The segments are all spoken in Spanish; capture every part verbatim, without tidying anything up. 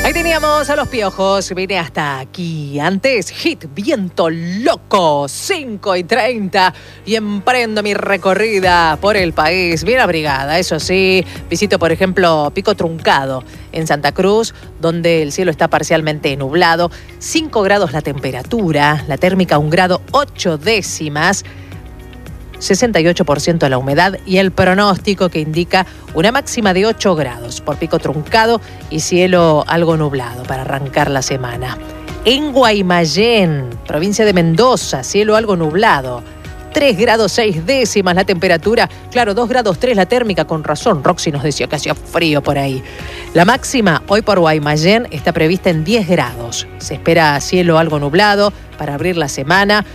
Ahí teníamos a Los Piojos, vine hasta aquí. Antes, hit, viento loco, cinco y treinta. Y emprendo mi recorrida por el país, bien abrigada, eso sí. Visito, por ejemplo, Pico Truncado, en Santa Cruz, donde el cielo está parcialmente nublado. cinco grados la temperatura, la térmica un grado ocho décimas. sesenta y ocho por ciento la humedad y el pronóstico que indica una máxima de ocho grados por Pico Truncado y cielo algo nublado para arrancar la semana. En Guaymallén, provincia de Mendoza, cielo algo nublado. tres grados seis décimas la temperatura, claro, dos grados tres la térmica, con razón, Roxy nos decía que hacía frío por ahí. La máxima hoy por Guaymallén está prevista en diez grados. Se espera cielo algo nublado para abrir la semana.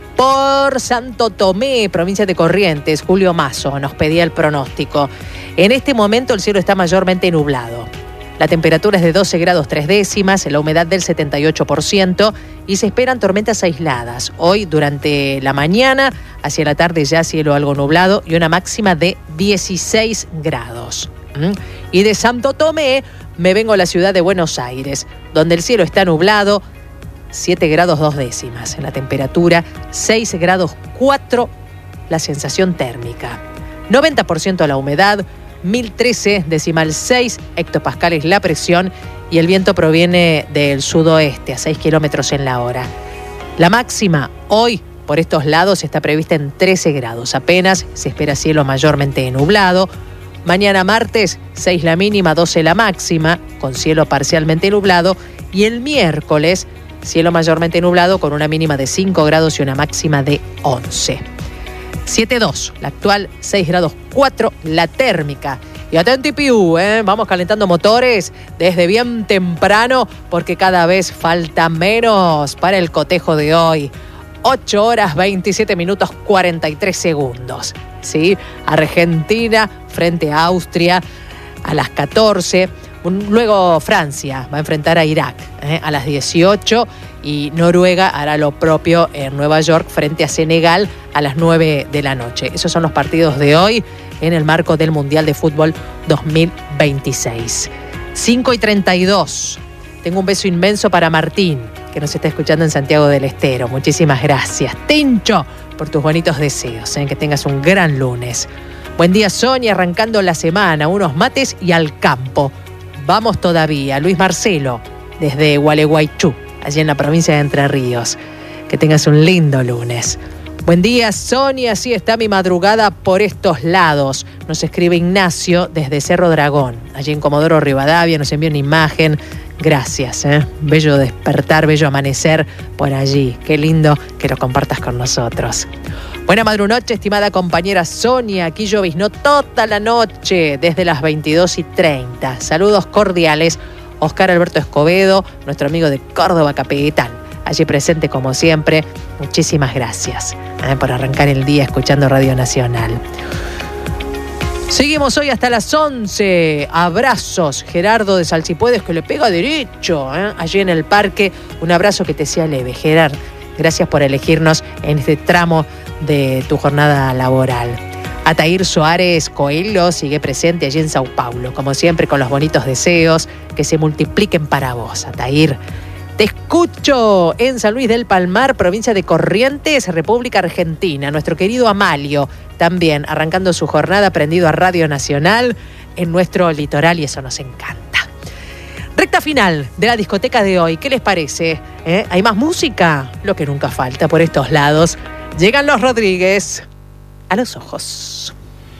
Por Santo Tomé, provincia de Corrientes, Julio Mazo nos pedía el pronóstico. En este momento el cielo está mayormente nublado. La temperatura es de doce grados tres décimas, la humedad del setenta y ocho por ciento y se esperan tormentas aisladas. Hoy durante la mañana, hacia la tarde ya cielo algo nublado y una máxima de dieciséis grados. ¿Mm? Y de Santo Tomé me vengo a la ciudad de Buenos Aires, donde el cielo está nublado, siete grados dos décimas en la temperatura, seis grados cuatro la sensación térmica, noventa por ciento la humedad, mil trece decimal seis hectopascales la presión y el viento proviene del sudoeste a seis kilómetros en la hora. La máxima hoy por estos lados está prevista en trece grados, apenas se espera cielo mayormente nublado. Mañana martes, seis la mínima, doce la máxima, con cielo parcialmente nublado, y el miércoles cielo mayormente nublado con una mínima de cinco grados y una máxima de once. siete dos, la actual, seis grados cuatro la térmica. Y atenti piu, ¿eh? Vamos calentando motores desde bien temprano porque cada vez falta menos para el cotejo de hoy. ocho horas veintisiete minutos cuarenta y tres segundos. ¿Sí? Argentina frente a Austria a las catorce. Luego Francia va a enfrentar a Irak ¿eh? a las dieciocho y Noruega hará lo propio en Nueva York frente a Senegal a las nueve de la noche. Esos son los partidos de hoy en el marco del Mundial de Fútbol dos mil veintiséis. cinco y treinta y dos. Tengo un beso inmenso para Martín, que nos está escuchando en Santiago del Estero. Muchísimas gracias, Tincho, por tus bonitos deseos. ¿eh? Que tengas un gran lunes. Buen día, Sonia, arrancando la semana. Unos mates y al campo. Vamos todavía. Luis Marcelo, desde Gualeguaychú, allí en la provincia de Entre Ríos. Que tengas un lindo lunes. Buen día, Sonia. Así está mi madrugada por estos lados. Nos escribe Ignacio desde Cerro Dragón, allí en Comodoro Rivadavia. Nos envió una imagen. Gracias, ¿eh? Bello despertar, bello amanecer por allí. Qué lindo que lo compartas con nosotros. Buena madrunoche, estimada compañera Sonia. Aquí lloviznó toda la noche, desde las veintidós y treinta. Saludos cordiales. Oscar Alberto Escobedo, nuestro amigo de Córdoba Capital, allí presente como siempre. Muchísimas gracias ¿eh? por arrancar el día escuchando Radio Nacional. Seguimos hoy hasta las once. Abrazos, Gerardo de Salsipuedes, que le pega derecho ¿eh? allí en el parque. Un abrazo que te sea leve, Gerard. Gracias por elegirnos en este tramo de tu jornada laboral. Atair Soares Coelho sigue presente allí en Sao Paulo, como siempre con los bonitos deseos que se multipliquen para vos, Atair. Te escucho en San Luis del Palmar, provincia de Corrientes, República Argentina. Nuestro querido Amalio, también arrancando su jornada prendido a Radio Nacional en nuestro litoral, y eso nos encanta. Recta final de la discoteca de hoy. ¿Qué les parece? ¿Eh? ¿Hay más música? Lo que nunca falta por estos lados. Llegan los Rodríguez a los ojos.